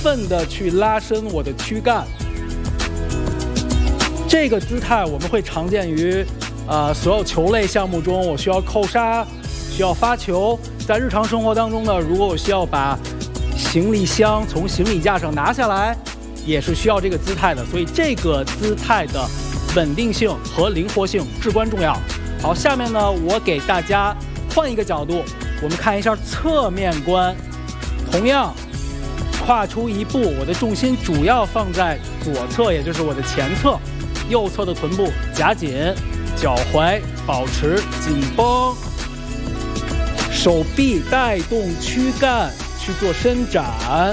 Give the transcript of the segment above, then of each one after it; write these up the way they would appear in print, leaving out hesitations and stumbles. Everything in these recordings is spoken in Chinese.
分的去拉伸我的躯干。这个姿态我们会常见于所有球类项目中，我需要扣杀，需要发球。在日常生活当中呢，如果我需要把行李箱从行李架上拿下来，也是需要这个姿态的。所以这个姿态的稳定性和灵活性至关重要。好，下面呢，我给大家换一个角度，我们看一下侧面观。同样，跨出一步，我的重心主要放在左侧，也就是我的前侧。右侧的臀部夹紧，脚踝保持紧绷，手臂带动躯干去做伸展。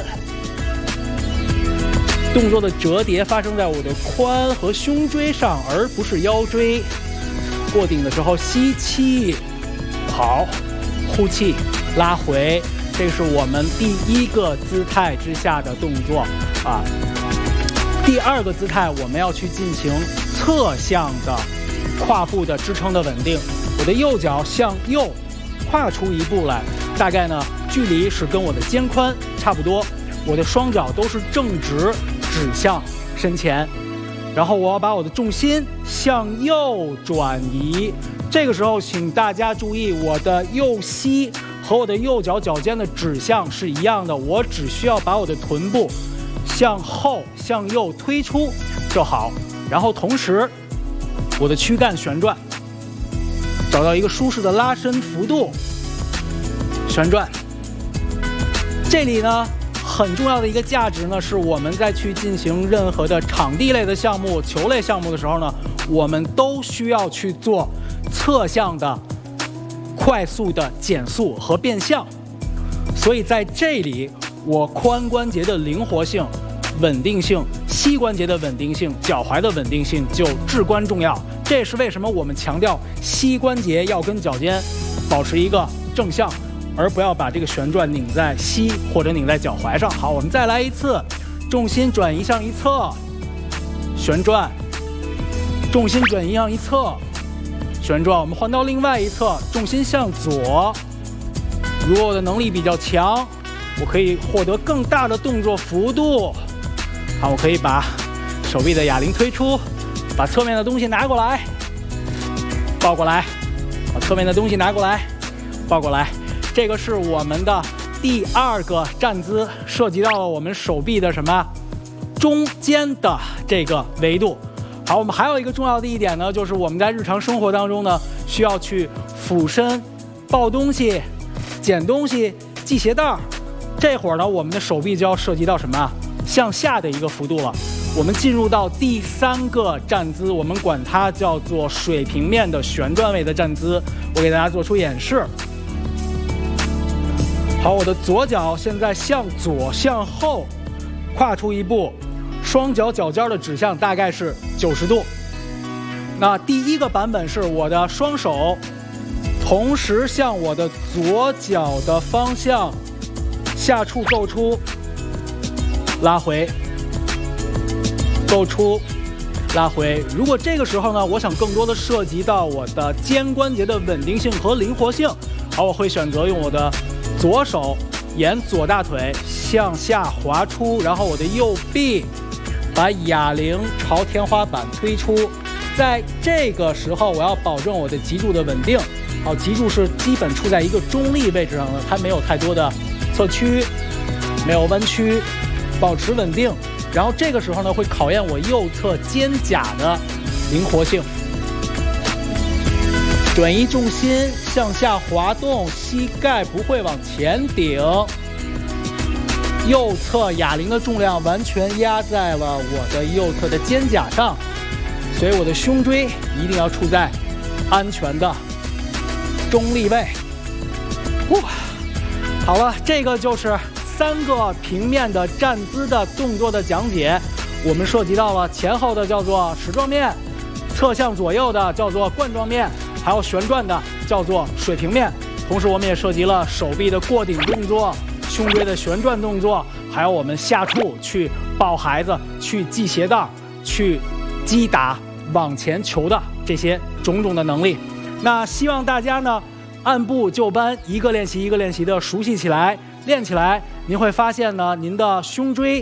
动作的折叠发生在我的髋和胸椎上，而不是腰椎。过顶的时候吸气，好，呼气，拉回。这是我们第一个姿态之下的动作啊。第二个姿态，我们要去进行侧向的胯部的支撑的稳定。我的右脚向右跨出一步来，大概呢距离是跟我的肩宽差不多。我的双脚都是正直指向身前，然后我要把我的重心向右转移。这个时候，请大家注意，我的右膝和我的右脚脚尖的指向是一样的，我只需要把我的臀部向后向右推出就好，然后同时我的躯干旋转，找到一个舒适的拉伸幅度，旋转。这里呢很重要的一个价值呢，是我们在去进行任何的场地类的项目、球类项目的时候呢，我们都需要去做侧向的快速的减速和变向。所以在这里，我髋关节的灵活性、稳定性、膝关节的稳定性、脚踝的稳定性就至关重要。这也是为什么我们强调膝关节要跟脚尖保持一个正向，而不要把这个旋转拧在膝或者拧在脚踝上。好，我们再来一次，重心转移向一侧，旋转，重心转移向一侧，旋转。我们换到另外一侧，重心向左。如果我的能力比较强，我可以获得更大的动作幅度。好，我可以把手臂的哑铃推出，把侧面的东西拿过来，抱过来，把侧面的东西拿过来，抱过来。这个是我们的第二个站姿，涉及到了我们手臂的什么中间的这个维度。好，我们还有一个重要的一点呢，就是我们在日常生活当中呢，需要去俯身抱东西、捡东西、系鞋带。这会儿呢，我们的手臂就要涉及到什么向下的一个幅度了。我们进入到第三个站姿，我们管它叫做水平面的旋转位的站姿。我给大家做出演示。好，我的左脚现在向左向后跨出一步，双脚脚尖的指向大概是90度。那第一个版本是我的双手同时向我的左脚的方向下触够出，拉回，够出，拉回。如果这个时候呢，我想更多的涉及到我的肩关节的稳定性和灵活性，好，我会选择用我的左手沿左大腿向下滑出，然后我的右臂把哑铃朝天花板推出。在这个时候，我要保证我的脊柱的稳定。好，脊柱是基本处在一个中立位置上的，它没有太多的侧屈，没有弯曲，保持稳定。然后这个时候呢，会考验我右侧肩胛的灵活性。转移重心向下滑动，膝盖不会往前顶。右侧哑铃的重量完全压在了我的右侧的肩胛上，所以我的胸椎一定要处在安全的中立位。好了，这个就是3个平面的站姿的动作的讲解。我们涉及到了前后的叫做矢状面，侧向左右的叫做冠状面，还有旋转的叫做水平面。同时我们也涉及了手臂的过顶动作、胸椎的旋转动作，还有我们下触去抱孩子、去系鞋带、去击打往前球的这些种种的能力。那希望大家呢按部就班，一个练习一个练习的熟悉起来、练起来，您会发现呢，您的胸椎